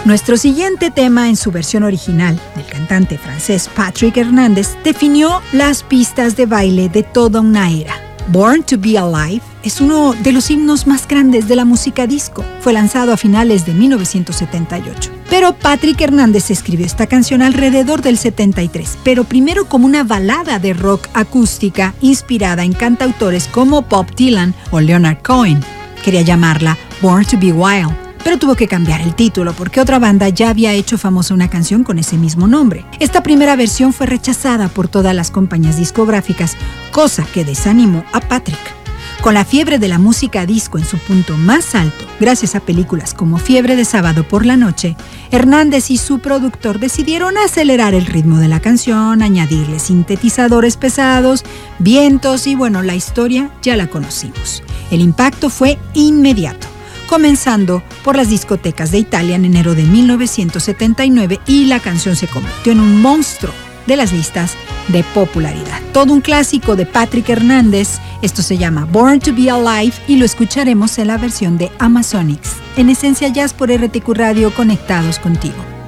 Nuestro siguiente tema, en su versión original del cantante francés Patrick Hernandez, definió las pistas de baile de toda una era. Born to Be Alive es uno de los himnos más grandes de la música disco. Fue lanzado a finales de 1978. Pero Patrick Hernandez escribió esta canción alrededor del 73, pero primero como una balada de rock acústica inspirada en cantautores como Bob Dylan o Leonard Cohen. Quería llamarla Born to Be Wild, pero tuvo que cambiar el título porque otra banda ya había hecho famosa una canción con ese mismo nombre. Esta primera versión fue rechazada por todas las compañías discográficas, cosa que desanimó a Patrick. Con la fiebre de la música disco en su punto más alto, gracias a películas como Fiebre de Sábado por la Noche, Hernández y su productor decidieron acelerar el ritmo de la canción, añadirle sintetizadores pesados, vientos y bueno, la historia ya la conocimos. El impacto fue inmediato, comenzando por las discotecas de Italia en enero de 1979 y la canción se convirtió en un monstruo de las listas de popularidad. Todo un clásico de Patrick Hernandez. Esto se llama Born to Be Alive y lo escucharemos en la versión de Amazonics. En Esencia Jazz por RTQ Radio, conectados contigo.